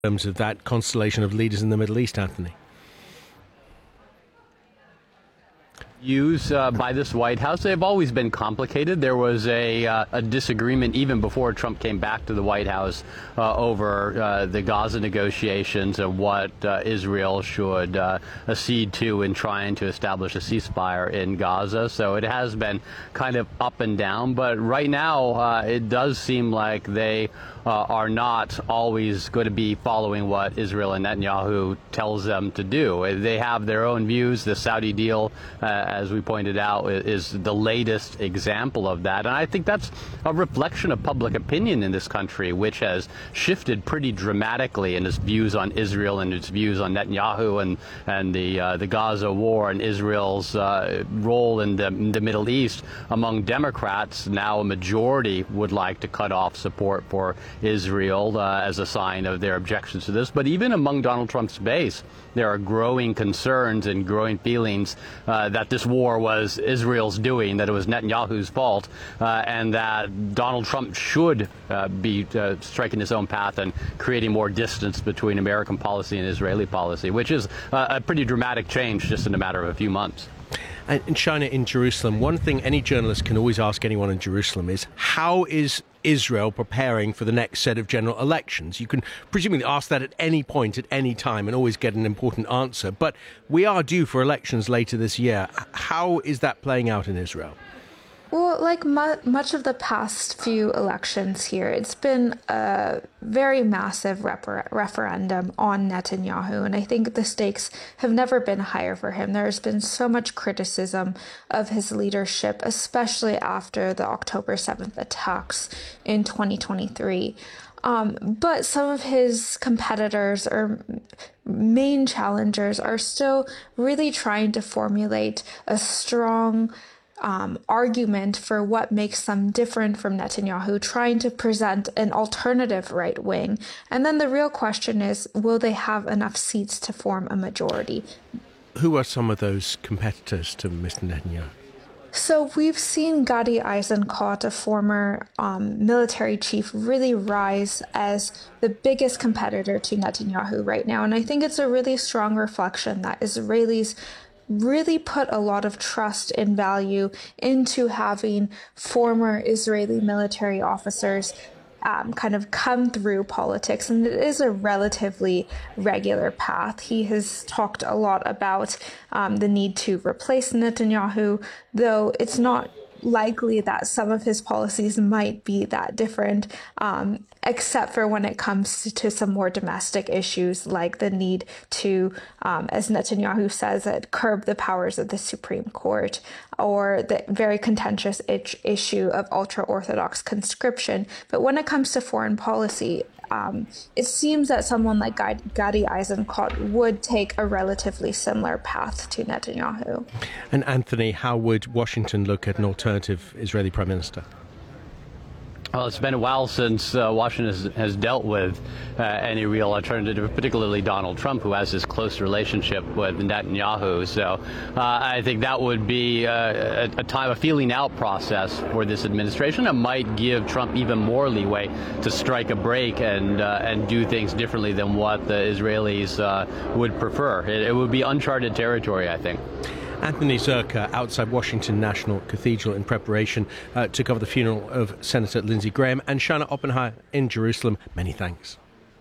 terms of that constellation of leaders in the Middle East, Anthony? Views by this White House, they've always been complicated. There was a disagreement even before Trump came back to the White House over the Gaza negotiations and what Israel should accede to in trying to establish a ceasefire in Gaza. So it has been kind of up and down. But right now, it does seem like they are not always going to be following what Israel and Netanyahu tells them to do. They have their own views. The Saudi deal, as we pointed out, is the latest example of that. And I think that's a reflection of public opinion in this country, which has shifted pretty dramatically in its views on Israel and its views on Netanyahu and the Gaza war and Israel's role in the Middle East. Among Democrats, now a majority would like to cut off support for Israel as a sign of their objections to this. But even among Donald Trump's base, there are growing concerns and growing feelings that this war was Israel's doing, that it was Netanyahu's fault, and that Donald Trump should be striking his own path and creating more distance between American policy and Israeli policy, which is a pretty dramatic change just in a matter of a few months. And in China, in Jerusalem, one thing any journalist can always ask anyone in Jerusalem is, how is Israel preparing for the next set of general elections? You can presumably ask that at any point, at any time, and always get an important answer. But we are due for elections later this year. How is that playing out in Israel? Well, like much of the past few elections here, it's been a very massive referendum on Netanyahu. And I think the stakes have never been higher for him. There's been so much criticism of his leadership, especially after the October 7th attacks in 2023. But some of his competitors or main challengers are still really trying to formulate a strong argument for what makes them different from Netanyahu, trying to present an alternative right wing. And then the real question is, will they have enough seats to form a majority? Who are some of those competitors to Mr. Netanyahu? So we've seen Gadi Eisenkot, a former military chief, really rise as the biggest competitor to Netanyahu right now. And I think it's a really strong reflection that Israelis really put a lot of trust and value into having former Israeli military officers kind of come through politics. And it is a relatively regular path. He has talked a lot about the need to replace Netanyahu, though it's not likely that some of his policies might be that different, except for when it comes to some more domestic issues like the need to, as Netanyahu says, curb the powers of the Supreme Court, or the very contentious issue of ultra-Orthodox conscription. But when it comes to foreign policy, it seems that someone like Gadi Eisenkot would take a relatively similar path to Netanyahu. And Anthony, how would Washington look at an alternative Israeli Prime Minister? Well, it's been a while since Washington has dealt with any real alternative, particularly Donald Trump, who has this close relationship with Netanyahu. So I think that would be a feeling out process for this administration. It might give Trump even more leeway to strike a break and do things differently than what the Israelis would prefer. It would be uncharted territory, I think. Anthony Zurcher, outside Washington National Cathedral in preparation to cover the funeral of Senator Lindsey Graham, and Shana Oppenheimer in Jerusalem. Many thanks.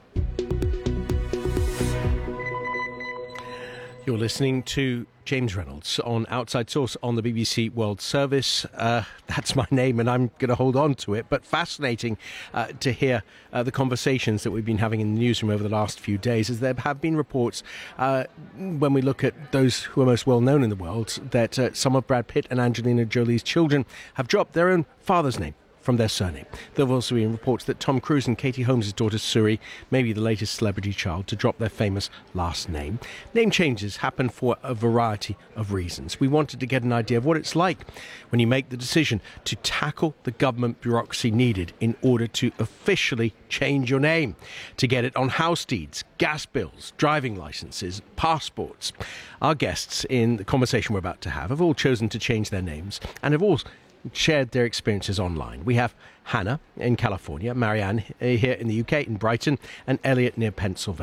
You're listening to James Reynolds on Outside Source on the BBC World Service. That's my name, and I'm going to hold on to it. But fascinating to hear the conversations that we've been having in the newsroom over the last few days, as there have been reports, when we look at those who are most well known in the world, that some of Brad Pitt and Angelina Jolie's children have dropped their own father's name from their surname. There have also been reports that Tom Cruise and Katie Holmes' daughter Suri may be the latest celebrity child to drop their famous last name. Name changes happen for a variety of reasons. We wanted to get an idea of what it's like when you make the decision to tackle the government bureaucracy needed in order to officially change your name, to get it on house deeds, gas bills, driving licenses, passports. Our guests in the conversation we're about to have all chosen to change their names and have all shared their experiences online. We have Hannah in California, Marianne here in the UK, in Brighton, and Elliot near Pennsylvania.